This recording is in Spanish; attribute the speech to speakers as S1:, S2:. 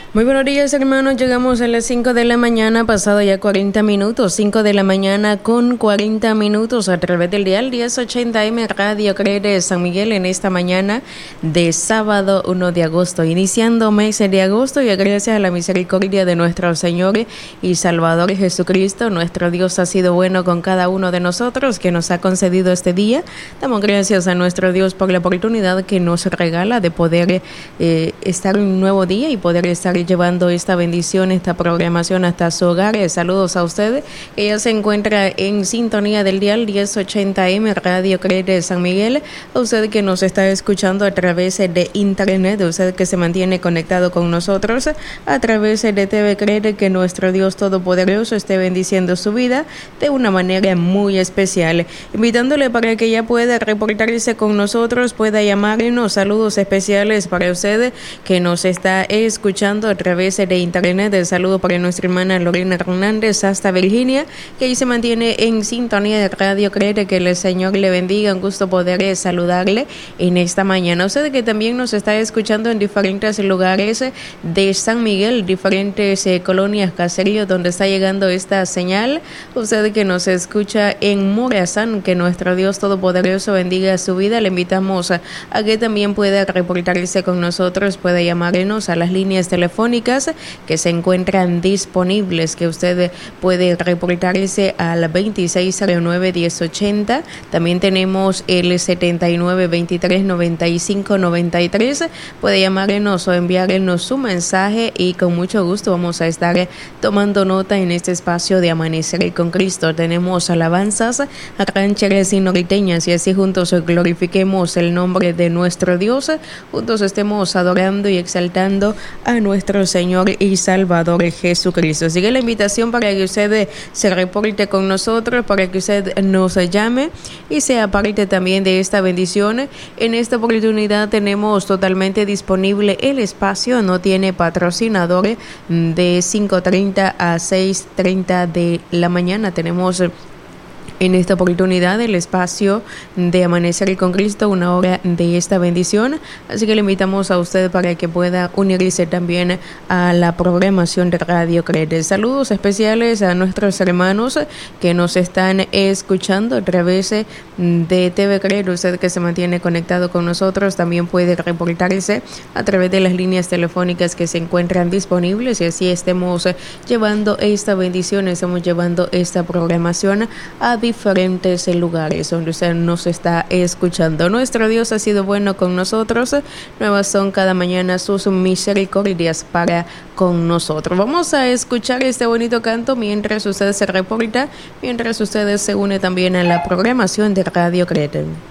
S1: Muy buenos días, hermanos. Llegamos a las 5 de la mañana, pasado ya 40 minutos. 5 de la mañana con 40 minutos a través del dial 1080M Radio Crede San Miguel en esta mañana de sábado 1 de agosto. Iniciando mes de agosto y gracias a la misericordia de nuestro Señor y Salvador Jesucristo, nuestro Dios ha sido bueno con cada uno de nosotros que nos ha concedido este día. Damos gracias a nuestro Dios por la oportunidad que nos regala de poder estar en un nuevo día y poder estar llevando esta bendición, esta programación hasta su hogar. Saludos a usted que ya se encuentra en sintonía del dial 1080M Radio Crede San Miguel, a usted que nos está escuchando a través de internet, a usted que se mantiene conectado con nosotros a través de TV Crede, que nuestro Dios Todopoderoso esté bendiciendo su vida de una manera muy especial, invitándole para que ya pueda reportarse con nosotros, pueda llamarnos. Saludos especiales para usted que nos está escuchando a través de internet. El saludo para nuestra hermana Lorena Hernández hasta Virginia, que ahí se mantiene en sintonía de Radio Crede. Que el Señor le bendiga, un gusto poder saludarle en esta mañana. Usted que también nos está escuchando en diferentes lugares de San Miguel, diferentes colonias, caseríos donde está llegando esta señal. Usted que nos escucha en Morazán, que nuestro Dios Todopoderoso bendiga su vida. Le invitamos a que también pueda reportarse con nosotros, pueda llamarnos a las líneas telefónicas que se encuentran disponibles, que usted puede reportarse al 2609-1080. También tenemos el 7923-9593. Puede llamarnos o enviarnos su mensaje y con mucho gusto vamos a estar tomando nota en este espacio de Amanecer con Cristo. Tenemos alabanzas rancheras y norteñas y así juntos glorifiquemos el nombre de nuestro Dios, juntos estemos adorando y exaltando a nuestro Señor y Salvador Jesucristo. Sigue la invitación para que usted se reporte con nosotros, para que usted nos llame y sea parte también de esta bendición. En esta oportunidad tenemos totalmente disponible el espacio, no tiene patrocinador, de 5:30 a 6:30 de la mañana. Tenemos en esta oportunidad el espacio de Amanecer con Cristo, una hora de esta bendición. Así que le invitamos a usted para que pueda unirse también a la programación de Radio Crede. Saludos especiales a nuestros hermanos que nos están escuchando a través de TV Crede. Usted que se mantiene conectado con nosotros también puede reportarse a través de las líneas telefónicas que se encuentran disponibles y así estemos llevando esta bendición, estamos llevando esta programación a diferentes lugares donde usted nos está escuchando. Nuestro Dios ha sido bueno con nosotros, nuevas son cada mañana sus misericordias para con nosotros. Vamos a escuchar este bonito canto mientras usted se reporta, mientras usted se une también a la programación de Radio Crede.